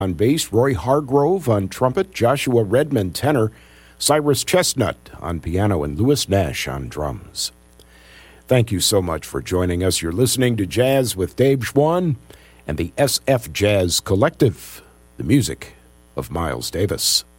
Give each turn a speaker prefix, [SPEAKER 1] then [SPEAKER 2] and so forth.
[SPEAKER 1] on bass, Roy Hargrove on trumpet, Joshua Redmond tenor, Cyrus Chestnut on piano, and Louis Nash on drums. Thank you so much for joining us. You're listening to Jazz with Dave Schwann and the SF Jazz Collective, the music of Miles Davis.